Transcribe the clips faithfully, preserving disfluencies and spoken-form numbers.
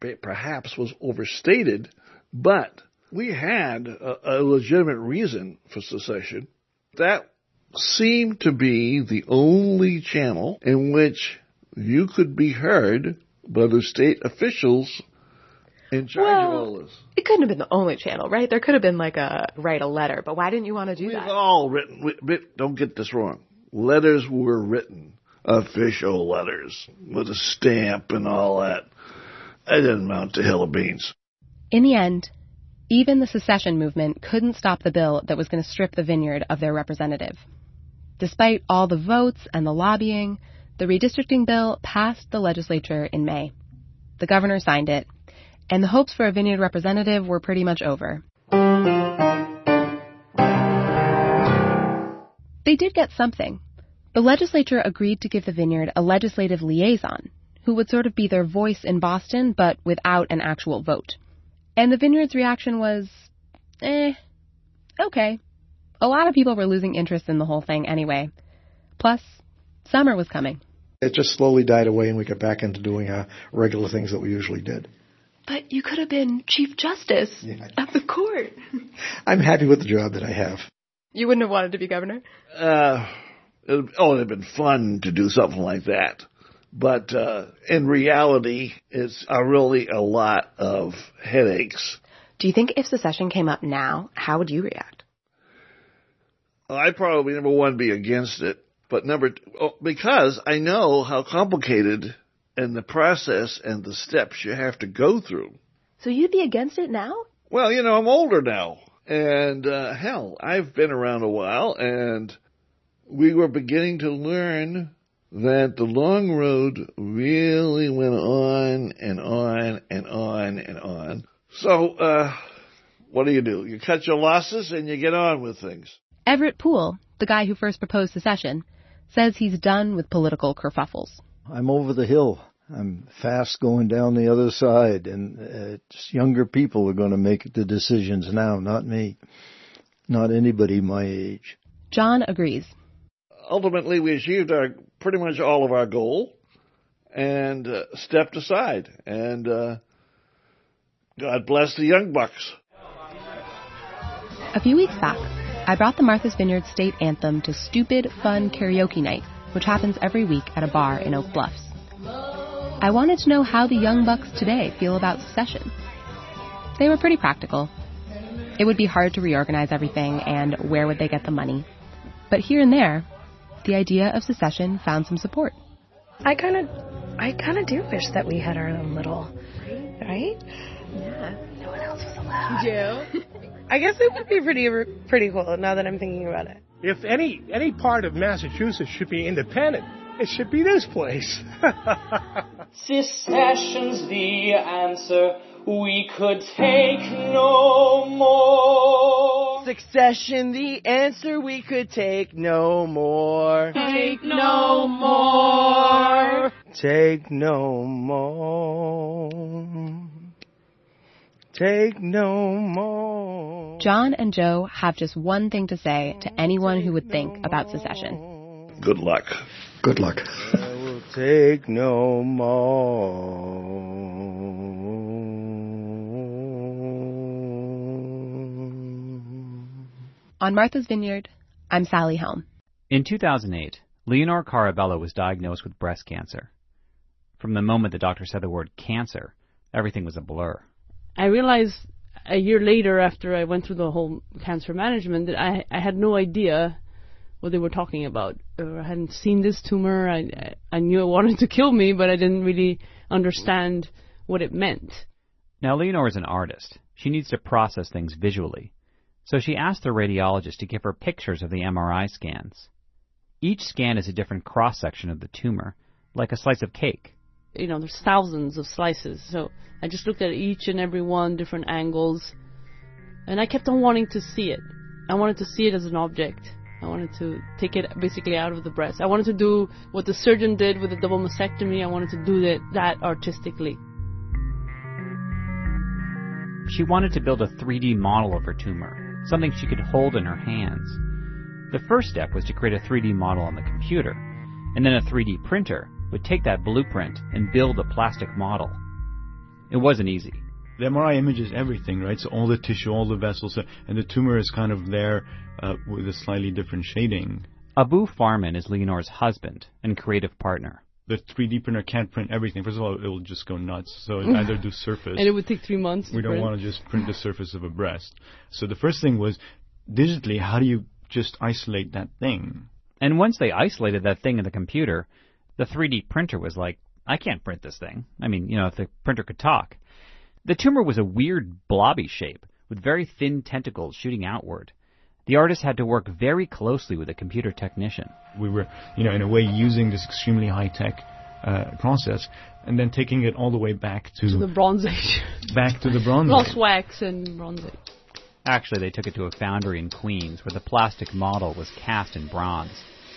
perhaps was overstated, but we had a, a legitimate reason for secession. That seemed to be the only channel in which you could be heard by the state officials in charge well, of all this. It couldn't have been the only channel, right? There could have been like a write a letter, but why didn't you want to do We've that? We've all written, we, don't get this wrong. Letters were written, official letters, with a stamp and all that. That didn't amount to hill of beans. In the end, even the secession movement couldn't stop the bill that was going to strip the vineyard of their representative. Despite all the votes and the lobbying, the redistricting bill passed the legislature in May. The governor signed it, and the hopes for a vineyard representative were pretty much over. They did get something. The legislature agreed to give the vineyard a legislative liaison, who would sort of be their voice in Boston, but without an actual vote. And the vineyard's reaction was, eh, okay. A lot of people were losing interest in the whole thing anyway. Plus, summer was coming. It just slowly died away and we got back into doing uh, regular things that we usually did. But you could have been Chief Justice yeah. of the court. I'm happy with the job that I have. You wouldn't have wanted to be governor? Uh, it, oh, it would have been fun to do something like that. But uh, in reality, it's a really a lot of headaches. Do you think if secession came up now, how would you react? I'd probably, number one, be against it. But number two, oh, because I know how complicated and the process and the steps you have to go through. So you'd be against it now? Well, you know, I'm older now. And, uh, hell, I've been around a while, and we were beginning to learn that the long road really went on and on and on and on. So, uh, what do you do? You cut your losses and you get on with things. Everett Poole, the guy who first proposed secession, says he's done with political kerfuffles. I'm over the hill. I'm fast going down the other side, and uh, just younger people are going to make the decisions now, not me, not anybody my age. John agrees. Ultimately, we achieved our pretty much all of our goal and uh, stepped aside. And uh, God bless the young bucks. A few weeks back, I brought the Martha's Vineyard State Anthem to Stupid Fun Karaoke Night, which happens every week at a bar in Oak Bluffs. I wanted to know how the young bucks today feel about secession. They were pretty practical. It would be hard to reorganize everything, and where would they get the money? But here and there, the idea of secession found some support. I kind of, I kind of do wish that we had our own little, right? Yeah. No one else was allowed. You? I guess it would be pretty, pretty cool now that I'm thinking about it. If any any part of Massachusetts should be independent, it should be this place. Secession's the answer. We could take no more. Succession the answer. We could take no more. Take no more. Take no more. Take no more. John and Joe have just one thing to say to anyone who would think about secession. Good luck. Good luck. I will take no more. On Martha's Vineyard, I'm Sally Helm. In two thousand eight, Leonore Carabello was diagnosed with breast cancer. From the moment the doctor said the word cancer, everything was a blur. I realized a year later, after I went through the whole cancer management, that I, I had no idea what they were talking about. Or I hadn't seen this tumor. I, I knew it wanted to kill me, but I didn't really understand what it meant. Now, Leonore is an artist. She needs to process things visually. So she asked the radiologist to give her pictures of the M R I scans. Each scan is a different cross-section of the tumor, like a slice of cake. You know, there's thousands of slices, so I just looked at each and every one, different angles, and I kept on wanting to see it. I wanted to see it as an object. I wanted to take it basically out of the breast. I wanted to do what the surgeon did with the double mastectomy. I wanted to do that, that artistically. She wanted to build a three D model of her tumor, something she could hold in her hands. The first step was to create a three D model on the computer, and then a three D printer would take that blueprint and build a plastic model. It wasn't easy. The M R I images everything, right? So all the tissue, all the vessels, and the tumor is kind of there uh, with a slightly different shading. Abu Farman is Leonor's husband and creative partner. The three D printer can't print everything. First of all, it will just go nuts. So it either do surface. And it would take three months We to don't print. want to just print the surface of a breast. So the first thing was, digitally, how do you just isolate that thing? And once they isolated that thing in the computer, the three D printer was like, I can't print this thing. I mean, you know, if the printer could talk. The tumor was a weird blobby shape with very thin tentacles shooting outward. The artist had to work very closely with a computer technician. We were, you know, in a way using this extremely high-tech uh, process and then taking it all the way back to... To the Bronze Age. Back to the Bronze Lost Age. wax and Bronze Age. Actually, they took it to a foundry in Queens where the plastic model was cast in bronze.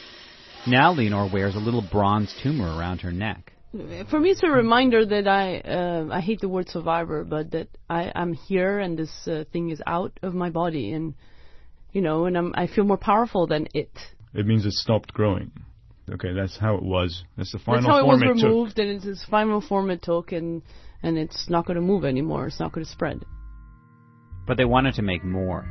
Now Leonor wears a little bronze tumor around her neck. For me, it's a reminder that I uh, I hate the word survivor, but that I, I'm here and this uh, thing is out of my body, and you know, and I'm, I feel more powerful than it. It means it stopped growing. Okay, that's how it was. That's the final That's how form it was it removed, took. and it's this final form it took, and and it's not going to move anymore. It's not going to spread. But they wanted to make more.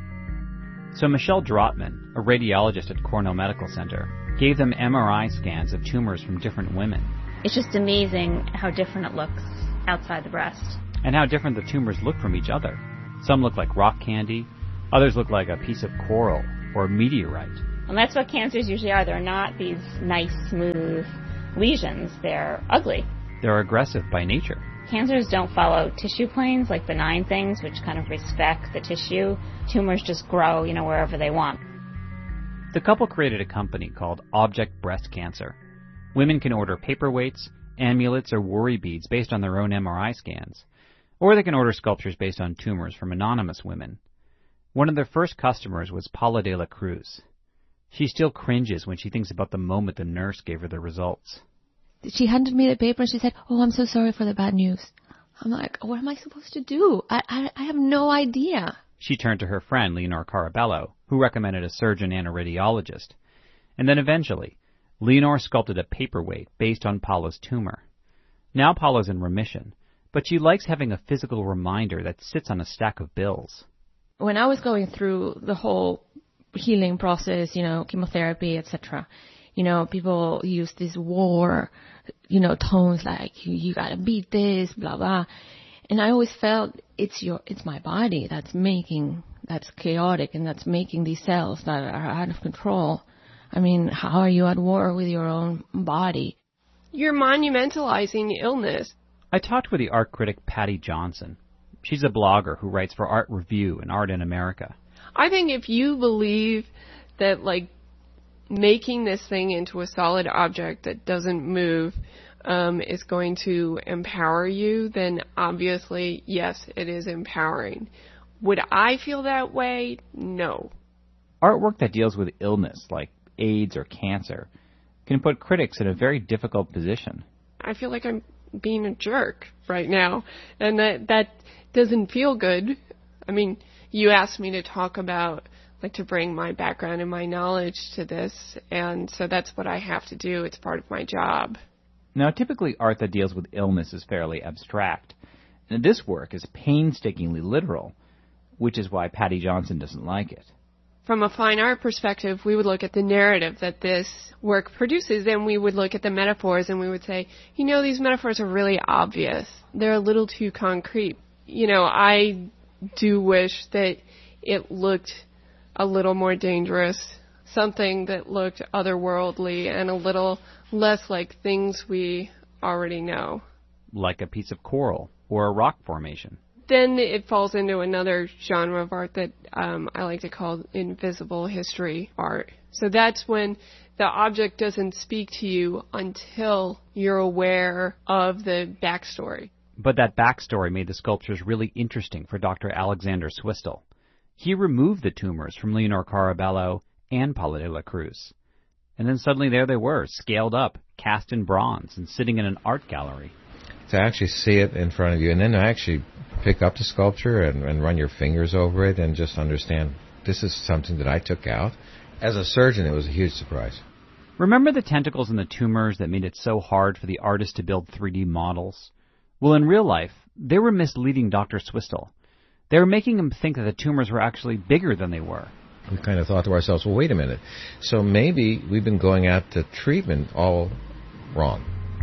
So Michelle Drotman, a radiologist at Cornell Medical Center, gave them M R I scans of tumors from different women. It's just amazing how different it looks outside the breast. And how different the tumors look from each other. Some look like rock candy, others look like a piece of coral or a meteorite. And that's what cancers usually are. They're not these nice, smooth lesions. They're ugly. They're aggressive by nature. Cancers don't follow tissue planes like benign things, which kind of respect the tissue. Tumors just grow, you know, wherever they want. The couple created a company called Object Breast Cancer. Women can order paperweights, amulets, or worry beads based on their own M R I scans. Or they can order sculptures based on tumors from anonymous women. One of their first customers was Paula de la Cruz. She still cringes when she thinks about the moment the nurse gave her the results. She handed me the paper and she said, "Oh, I'm so sorry for the bad news." I'm like, what am I supposed to do? I, I, I have no idea. She turned to her friend, Leonor Carabello, who recommended a surgeon and a radiologist. And then eventually, Leonor sculpted a paperweight based on Paula's tumor. Now Paula's in remission, but she likes having a physical reminder that sits on a stack of bills. When I was going through the whole healing process, you know, chemotherapy, et cetera, you know, people use this war, you know, tones like, you, you gotta beat this, blah, blah. And I always felt it's your, it's my body that's making, that's chaotic and that's making these cells that are out of control. I mean, how are you at war with your own body? You're monumentalizing illness. I talked with the art critic Patty Johnson. She's a blogger who writes for Art Review and Art in America. I think if you believe that, like, making this thing into a solid object that doesn't move um, is going to empower you, then obviously, yes, it is empowering. Would I feel that way? No. Artwork that deals with illness, like AIDS or cancer, can put critics in a very difficult position. I feel like I'm being a jerk right now, and that that doesn't feel good. I mean, you asked me to talk about, like, to bring my background and my knowledge to this, and so that's what I have to do. It's part of my job. Now, typically art that deals with illness is fairly abstract, and this work is painstakingly literal, which is why Patty Johnson doesn't like it. From a fine art perspective, we would look at the narrative that this work produces, and we would look at the metaphors, and we would say, you know, these metaphors are really obvious. They're a little too concrete. You know, I do wish that it looked a little more dangerous, something that looked otherworldly and a little less like things we already know. Like a piece of coral or a rock formation. Then it falls into another genre of art that um, I like to call invisible history art. So that's when the object doesn't speak to you until you're aware of the backstory. But that backstory made the sculptures really interesting for Doctor Alexander Swistel. He removed the tumors from Leonor Carabello and Paula de la Cruz. And then suddenly there they were, scaled up, cast in bronze, and sitting in an art gallery. To actually see it in front of you, and then to actually pick up the sculpture and, and run your fingers over it and just understand this is something that I took out. As a surgeon, it was a huge surprise. Remember the tentacles in the tumors that made it so hard for the artist to build three D models? Well, in real life, they were misleading Doctor Swistle. They were making him think that the tumors were actually bigger than they were. We kind of thought to ourselves, well, wait a minute. So maybe we've been going at the treatment all wrong.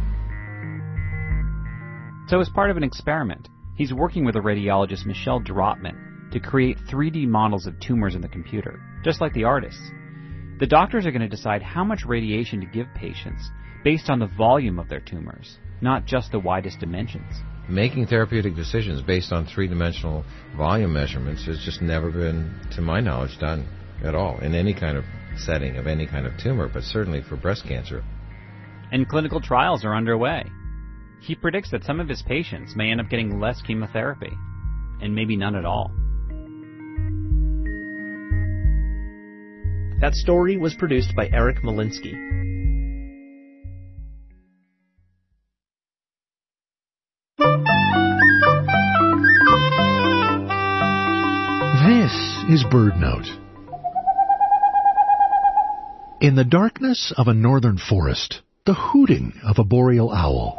So as part of an experiment, he's working with a radiologist, Michelle Dropman, to create three D models of tumors in the computer, just like the artists. The doctors are going to decide how much radiation to give patients based on the volume of their tumors, not just the widest dimensions. Making therapeutic decisions based on three-dimensional volume measurements has just never been, to my knowledge, done at all in any kind of setting of any kind of tumor, but certainly for breast cancer. And clinical trials are underway. He predicts that some of his patients may end up getting less chemotherapy, and maybe none at all. That story was produced by Eric Malinsky. This is BirdNote. In the darkness of a northern forest, the hooting of a boreal owl.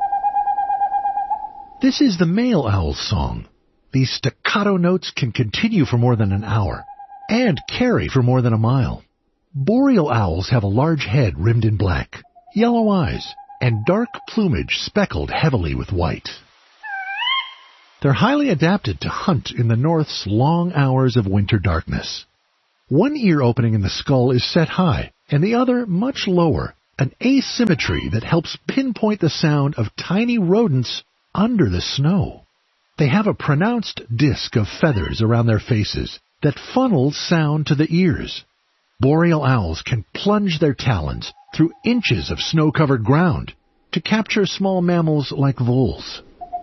This is the male owl's song. These staccato notes can continue for more than an hour and carry for more than a mile. Boreal owls have a large head rimmed in black, yellow eyes, and dark plumage speckled heavily with white. They're highly adapted to hunt in the North's long hours of winter darkness. One ear opening in the skull is set high, and the other much lower, an asymmetry that helps pinpoint the sound of tiny rodents under the snow. They have a pronounced disc of feathers around their faces that funnels sound to the ears. Boreal owls can plunge their talons through inches of snow-covered ground to capture small mammals like voles.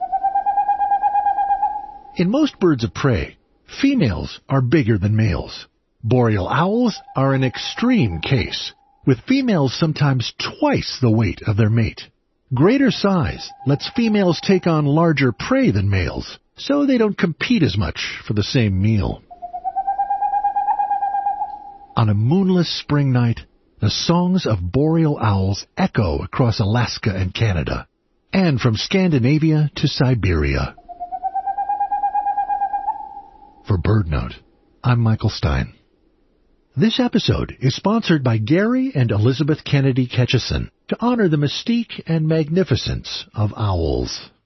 In most birds of prey, females are bigger than males. Boreal owls are an extreme case, with females sometimes twice the weight of their mate. Greater size lets females take on larger prey than males, so they don't compete as much for the same meal. On a moonless spring night, the songs of boreal owls echo across Alaska and Canada, and from Scandinavia to Siberia. For BirdNote, I'm Michael Stein. This episode is sponsored by Gary and Elizabeth Kennedy Ketchison to honor the mystique and magnificence of owls.